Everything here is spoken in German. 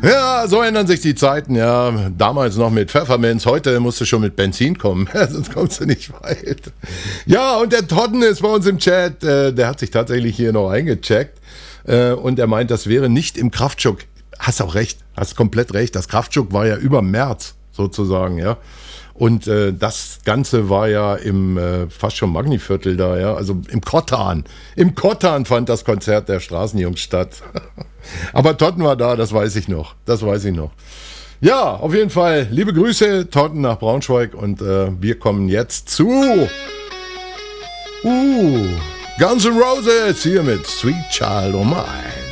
Ja, so ändern sich die Zeiten, ja. Damals noch mit Pfefferminz, heute musst du schon mit Benzin kommen, sonst kommst du nicht weit. Ja, und der Totten ist bei uns im Chat, der hat sich tatsächlich hier noch eingecheckt und er meint, das wäre nicht im Kraftschuck. Hast auch recht, hast komplett recht, das Kraftschuck war ja über März sozusagen, ja. Und das Ganze war ja im fast schon Magniviertel da, ja, also im Kottan. Im Kottan fand das Konzert der Straßenjungs statt. Aber Totten war da, das weiß ich noch. Ja, auf jeden Fall, liebe Grüße, Totten nach Braunschweig und wir kommen jetzt zu Guns N' Roses hier mit Sweet Child O' Mine.